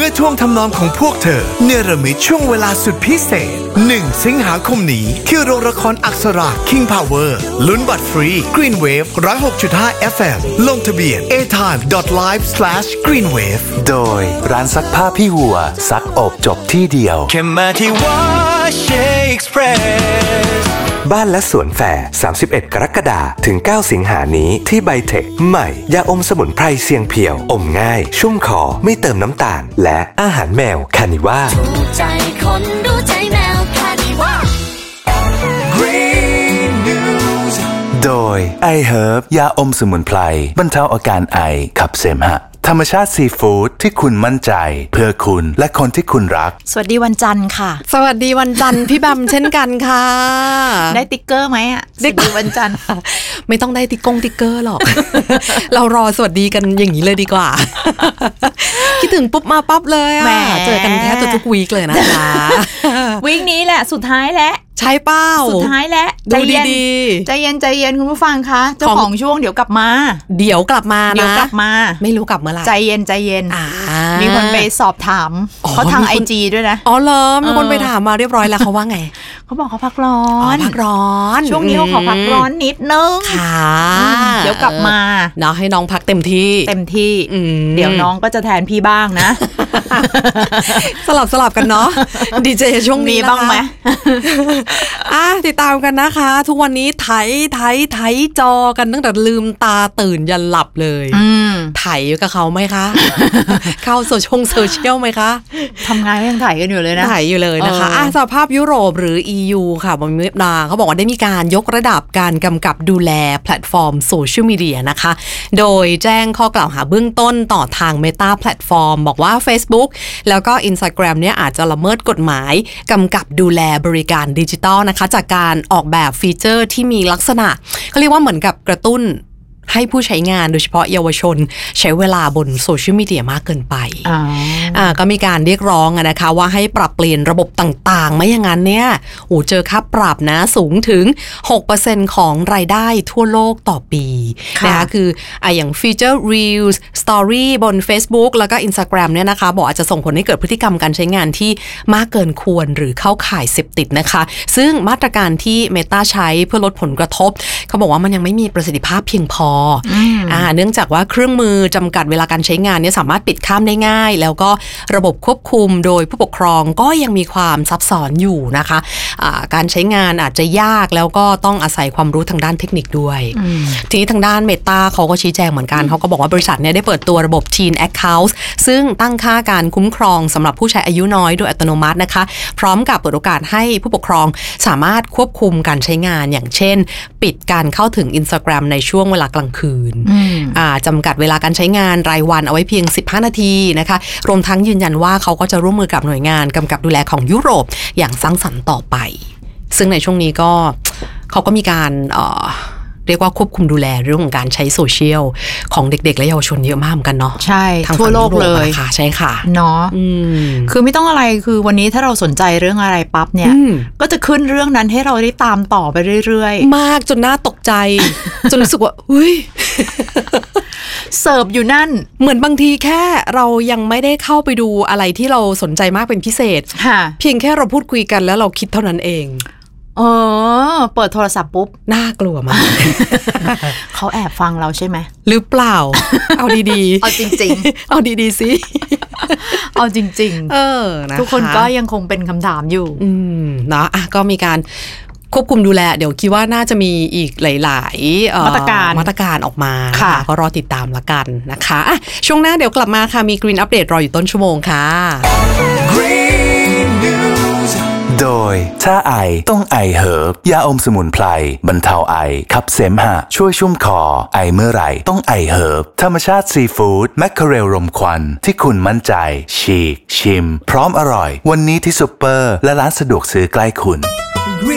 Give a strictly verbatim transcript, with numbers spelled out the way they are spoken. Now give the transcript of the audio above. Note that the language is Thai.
อท่วงทำนองของพวกเธอเนรมิตช่วงเวลาสุดพิเศษหนึ่งสิงหาคมนี้ที่โรงละครอักษรา King Power ลุ้นบัตรฟรี Green Wave หนึ่งศูนย์หกจุดห้า เอฟ เอ็ม ลงทะเบียน เอ ไทม์ ดอท ไลฟ์ สแลช กรีนเวฟโดยร้านซักผ้าพี่หัวซักอบจบที่เดียวแค่มาที่ Wash Express บ้านและสวนแฟร์สามสิบเอ็ดกรกฎาคมถึงเก้าสิงหานี้ที่ไบเทคใหม่ยาอมสมุนไพรเสียงเพียวอมง่ายชุ่มคอไม่เติมน้ำตาลและอาหารแมวคานิว่าดูใจคนดูใจแมวคานิว่า Green News โดย I Herb ยาอมสมุนไพรบรรเทาอาการไอขับเสมหะธรรมชาติซีฟู้ดที่คุณมั่นใจเพื่อคุณและคนที่คุณรักสวัสดีวันจันทร์ค่ะสวัสดีวันจันทร์พี่แบมเช่นกันค่ะได้ติ๊กเกอร์ไหมอ่ะสวัสดีวันจันทร์ไม่ต้องได้ติ๊กกงติ๊กเกอร์หรอก เรารอสวัสดีกันอย่างนี้เลยดีกว่า คิดถึงปุ๊บมาปั๊บเลยอ่ะเจอกันแทบจะทุกวีคเลยนะคะวีคนี้แหละสุดท้ายแล้วใช่เป้าสุดท้ายแล้วใจเย็นใจเย็นใจเย็นคุณผู้ฟังคะเจ้าของช่วงเดี๋ยวกลับมาเดี๋ยวกลับมานะเดี๋ยวกลับมาไม่รู้กลับเมื่อไหร่ใจเย็นใจเย็นมีคนไปสอบถามเขาทาง ไอ จี ด้วยนะอ๋อเหรอมีคนไปถามมาเรียบร้อยแล้วเขาว่าไงเขาบอกเขาพักร้อนพักร้อนช่วงนี้เขาขอพักร้อนนิดนึงค่ะเดี๋ยวกลับมาเนาะให้น้องพักเต็มที่เต็มที่เดี๋ยวน้องก็จะแทนพี่บ้างนะสลับสลับกันเนาะดีเจช่วงนี้บ้างไหมอ่ะติดตามกันนะคะทุกวันนี้ไถไถไถจอกันตั้งแต่ลืมตาตื่นยันหลับเลยไถกับเขาไหมคะ เข้าโซเชียลโซเชียลไหมคะทำงานยังไถกันอยู่เลยนะไถอยู่เลยนะคะอ่ะสหภาพยุโรปหรือ อี ยู ค่ะบอมเมนาเขาบอกว่าได้มีการยกระดับการกำกับดูแลแพลตฟอร์มโซเชียลมีเดียนะคะโดยแจ้งข้อกล่าวหาเบื้องต้นต่อทาง Meta แพลตฟอร์มบอกว่า Facebook แล้วก็ Instagram เนี่ยอาจจะละเมิดกฎหมายกำกับดูแลบริการดิจิทัลนะคะจากการออกแบบฟีเจอร์ที่มีลักษณะเขาเรียกว่าเหมือนกับกระตุ้นให้ผู้ใช้งานโดยเฉพาะเยาวชนใช้เวลาบนโซเชียลมีเดียมากเกินไปอ่าก็มีการเรียกร้องนะคะว่าให้ปรับเปลี่ยนระบบต่างๆไม่อย่างนั้นเนี่ยโอ้เจอค่าปรับนะสูงถึง หกเปอร์เซ็นต์ ของรายได้ทั่วโลกต่อปีนะคะคืออ่ะอย่างฟีเจอร์ Reels Story บน Facebook แล้วก็ Instagram เนี่ยนะคะบอกอาจจะส่งผลให้เกิดพฤติกรรมการใช้งานที่มากเกินควรหรือเข้าข่ายเสพติดนะคะซึ่งมาตรการที่ Meta ใช้เพื่อลดผลกระทบเขาบอกว่ามันยังไม่มีประสิทธิภาพเพียงพออ่าเนื่องจากว่าเครื่องมือจำกัดเวลาการใช้งานเนี่ยสามารถปิดข้ามได้ง่ายแล้วก็ระบบควบคุมโดยผู้ปกครองก็ยังมีความซับซ้อนอยู่นะคะอ่าการใช้งานอาจจะยากแล้วก็ต้องอาศัยความรู้ทางด้านเทคนิคด้วยทีนี้ทางด้าน Meta เขาก็ชี้แจงเหมือนกันเขาก็บอกว่าบริษัทเนี่ยได้เปิดตัวระบบ Teen Account ซึ่งตั้งค่าการคุ้มครองสำหรับผู้ใช้อายุน้อยโดยอัตโนมัตินะคะพร้อมกับเปิดโอกาสให้ผู้ปกครองสามารถควบคุมการใช้งานอย่างเช่นปิดการเข้าถึง Instagram ในช่วงเวลากลางคืนจำกัดเวลาการใช้งานรายวันเอาไว้เพียงสิบห้านาทีนะคะรวมทั้งยืนยันว่าเขาก็จะร่วมมือกับหน่วยงานกำกับดูแลของยุโรปอย่างสร้างสรรค์ต่อไปซึ่งในช่วงนี้ก็เขาก็มีการเอ่อเรียกว่าควบคุมดูแลเรื่องของการใช้โซเชียลของเด็กๆและเยาวชนเยอะมากเหมือนกันเนาะใช่ทั่วโลกเลยค่ะใช่ค่ะเนาะคือไม่ต้องอะไรคือวันนี้ถ้าเราสนใจเรื่องอะไรปั๊บเนี่ยก็จะขึ้นเรื่องนั้นให้เราได้ตามต่อไปเรื่อยๆมากจนน่าตกใจ จนรู้สึกว่าเฮ้ยเสิร์ฟอยู่นั่นเหมือนบางทีแค่เรายังไม่ได้เข้าไปดูอะไรที่เราสนใจมากเป็นพิเศษเพียงแค่เราพูดคุยกันแล้วเราคิดเท่านั้นเองเออเปิดโทรศัพท์ปุ๊บน่ากลัวมากเขาแอบฟังเราใช่ไหมหรือเปล่าเอาดีๆเอาจริงๆเอาดีๆสิเอาจริงๆเออนะทุกคนก็ยังคงเป็นคำถามอยู่อืมเนาะอ่ะก็มีการควบคุมดูแลเดี๋ยวคิดว่าน่าจะมีอีกหลายๆมาตรการมาตรการออกมาค่ะก็รอติดตามละกันนะคะอ่ะช่วงหน้าเดี๋ยวกลับมาค่ะมี Green Update รออยู่ต้นชั่วโมงค่ะ Green News โดยถ้าไอต้องไอเฮิร์บยาอมสมุนไพรบรรเทาไอขับเสมหะช่วยชุ่มคอไอเมื่อไหร่ต้องไอเฮิร์บธรรมชาติซีฟู้ดแมคเคอเรลรมควันที่คุณมั่นใจฉีกชิมพร้อมอร่อยวันนี้ที่ซุปเปอร์และร้านสะดวกซื้อใกล้คุณ